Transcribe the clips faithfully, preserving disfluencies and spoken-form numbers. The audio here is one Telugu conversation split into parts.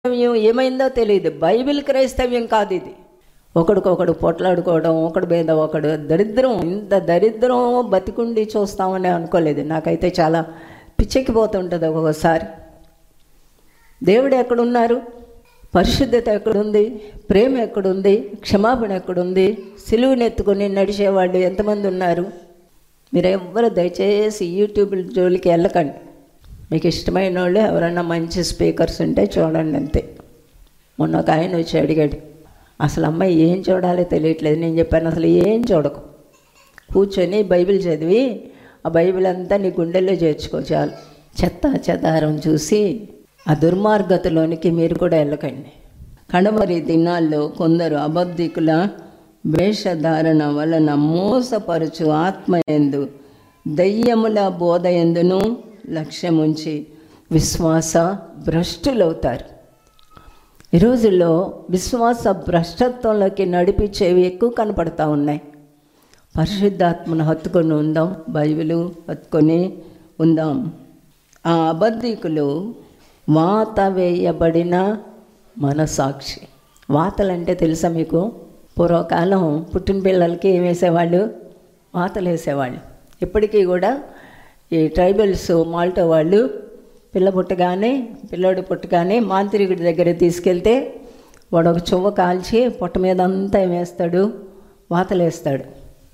ఏమైందో తెలియదు. బైబిల్ క్రైస్తవ్యం కాదు ఇది. ఒకడికొకడు పొట్లాడుకోవడం, ఒకడి మీద ఒకడు దరిద్రం. ఇంత దరిద్రం బతికుండి చూస్తామని అనుకోలేదు. నాకైతే చాలా పిచ్చెక్కిపోతుంటుంది ఒక్కొక్కసారి. దేవుడు ఎక్కడున్నారు? పరిశుద్ధత ఎక్కడుంది? ప్రేమ ఎక్కడుంది? క్షమాపణ ఎక్కడుంది? సిలువుని ఎత్తుకొని నడిచేవాళ్ళు ఎంతమంది ఉన్నారు? మీరు ఎవ్వరు దయచేసి యూట్యూబ్ జోలికి వెళ్ళకండి. మీకు ఇష్టమైన వాళ్ళు ఎవరైనా మంచి స్పీకర్స్ ఉంటే చూడండి, అంతే. మొన్న ఒక ఆయన వచ్చి అడిగాడు, అసలు అమ్మాయి ఏం చూడాలో తెలియట్లేదు. నేను చెప్పాను, అసలు ఏం చూడకు, కూర్చొని బైబిల్ చదివి ఆ బైబిల్ అంతా నీ గుండెల్లో చేర్చుకో చాలు. చెత్త చెదారం చూసి ఆ దుర్మార్గతలోనికి మీరు కూడా వెళ్ళకండి. కడమరి దినాల్లో కొందరు అబద్ధికుల వేషధారణ వలన మోసపరుచు ఆత్మయందు దయ్యముల బోధయందును లక్ష్యముంచి విశ్వాస భ్రష్టులవుతారు. ఈ రోజుల్లో విశ్వాస భ్రష్టత్వంలోకి నడిపించేవి ఎక్కువ కనపడతా ఉన్నాయి. పరిశుద్ధాత్మను హత్తుకొని ఉందాం, బైబిలు హత్తుకొని ఉందాం. ఆ అబద్ధికులు వాత వేయబడిన మనసాక్షి. వాతలంటే తెలుసా మీకు? పూర్వకాలం పుట్టిన పిల్లలకి ఏం వేసేవాళ్ళు? వాతలు వేసేవాళ్ళు. ఇప్పటికీ కూడా ఈ ట్రైబల్స్ మాల్టో వాళ్ళు పిల్ల పుట్టగానే పిల్లోడు పుట్టగానే మాంత్రికుడి దగ్గర తీసుకెళ్తే వాడు ఒక చువ్వ కాల్చి పొట్ట మీద అంతా వేస్తాడు, వాతలు వేస్తాడు.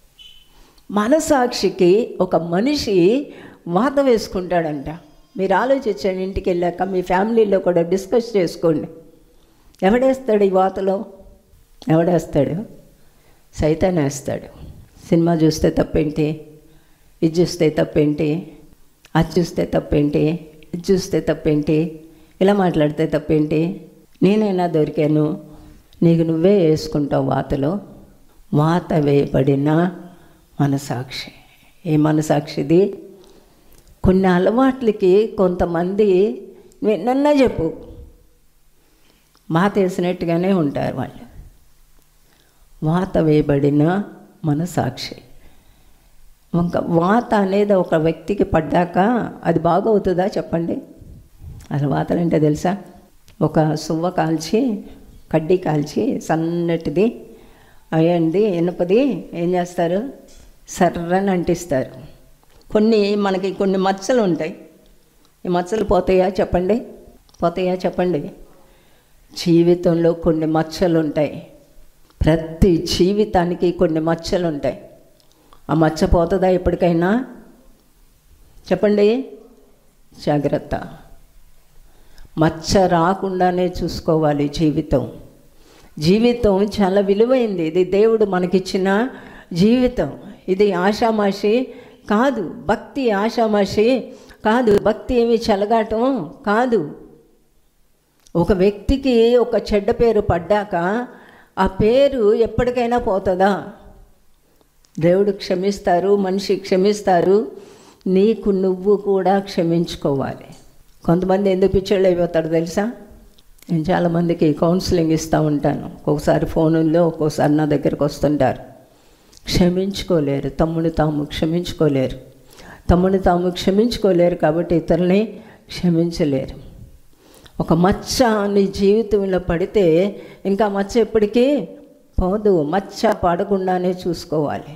మనసాక్షికి ఒక మనిషి వాత వేసుకుంటాడంట. మీరు ఆలోచించండి, ఇంటికి వెళ్ళాక మీ ఫ్యామిలీలో కూడా డిస్కస్ చేసుకోండి. ఎవడేస్తాడు ఈ వాతలో? ఎవడేస్తాడు? సైతాన్ వేస్తాడు. సినిమా చూస్తే తప్పేంటి? ఇది చూస్తే తప్పేంటి? అది చూస్తే తప్పేంటి? ఇది చూస్తే తప్పేంటి? ఇలా మాట్లాడితే తప్పేంటి? నేనైనా దొరికాను, నీకు నువ్వే వేసుకుంటావు వాతలో. వాత వేయబడిన మనసాక్షి. ఏ మనసాక్షిది? కొన్ని అలవాట్లకి కొంతమంది నిన్న చెప్పు వాత వేసినట్టుగానే ఉంటారు వాళ్ళు. వాత వేయబడిన మనసాక్షి. ఒక వాత అనేది ఒక వ్యక్తికి పడ్డాక అది బాగవుతుందా చెప్పండి? అసలు వాతలు అంటే తెలుసా? ఒక సువ్వ కాల్చి, కడ్డీ కాల్చి సన్నటిది అయ్యండి ఇనుపది ఏం చేస్తారు? సర్రని అంటిస్తారు. కొన్ని మనకి కొన్ని మచ్చలు ఉంటాయి. ఈ మచ్చలు పోతాయా చెప్పండి? పోతాయా చెప్పండి? జీవితంలో కొన్ని మచ్చలు ఉంటాయి. ప్రతి జీవితానికి కొన్ని మచ్చలు ఉంటాయి. ఆ మచ్చ పోతుందా ఎప్పటికైనా? చెప్పండి. జాగ్రత్త. మచ్చ రాకుండానే చూసుకోవాలి జీవితం. జీవితం చాలా విలువైంది. ఇది దేవుడు మనకిచ్చిన జీవితం. ఇది ఆషామాషి కాదు. భక్తి ఆషామాషి కాదు. భక్తి ఏమి చెలగాటం కాదు. ఒక వ్యక్తికి ఒక చెడ్డ పేరు పడ్డాక ఆ పేరు ఎప్పటికైనా పోతుందా? దేవుడు క్షమిస్తారు, మనిషి క్షమిస్తారు. నీకు నువ్వు కూడా క్షమించుకోవాలి. కొంతమంది ఎందుకు పిచ్చోళ్ళు అయిపోతారు తెలుసా? నేను చాలామందికి కౌన్సిలింగ్ ఇస్తూ ఉంటాను. ఒక్కొక్కసారి ఫోనుల్లో, ఒక్కొక్కసారి నా దగ్గరకు వస్తుంటారు. క్షమించుకోలేరు, తమ్ముని తాము క్షమించుకోలేరు. తమ్ముని తాము క్షమించుకోలేరు కాబట్టి ఇతరులని క్షమించలేరు. ఒక మచ్చ నీ జీవితంలో పడితే ఇంకా మచ్చ ఎప్పటికీ పోదు. మచ్చ పడకుండానే చూసుకోవాలి.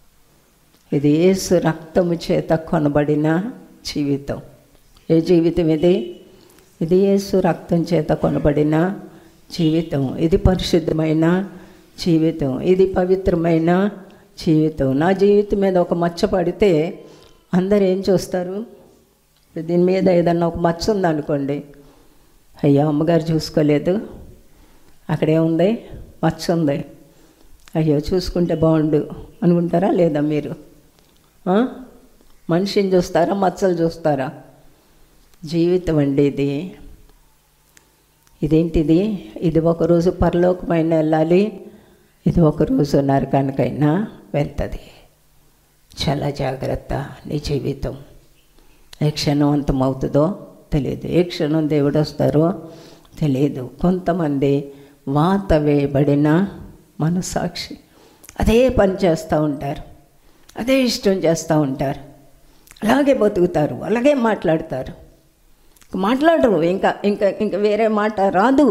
ఇది యేసు రక్తము చేత కొనబడిన జీవితం. ఏ జీవితం ఇది? ఇది యేసు రక్తం చేత కొనబడిన జీవితం. ఇది పరిశుద్ధమైన జీవితం. ఇది పవిత్రమైన జీవితం. నా జీవితం మీద ఒక మచ్చ పడితే అందరు ఏం చూస్తారు? దీని మీద ఏదన్నా ఒక మచ్చ ఉందనుకోండి, అయ్యో అమ్మగారు చూసుకోలేదు, అక్కడేముంది? మచ్చ ఉంది, అయ్యో చూసుకుంటే బాగుండు అనుకుంటారా లేదా? మీరు మనిషిని చూస్తారా, మచ్చలు చూస్తారా? జీవితం అండి ఇది. ఇదేంటిది? ఇది ఒకరోజు పరలోకమైన వెళ్ళాలి, ఇది ఒకరోజు నరకానికైనా వెళ్తుంది. చాలా జాగ్రత్త. నీ జీవితం ఏ క్షణం అంతమవుతుందో తెలియదు, ఏ క్షణం దేవుడు వస్తారో తెలియదు. కొంతమంది వాత వేయబడిన మనసాక్షి అదే పని చేస్తూ ఉంటారు, అదే ఇష్టం చేస్తూ ఉంటారు, అలాగే బతుకుతారు, అలాగే మాట్లాడతారు. మాట్లాడరు, ఇంకా ఇంకా ఇంకా వేరే మాట రాదు.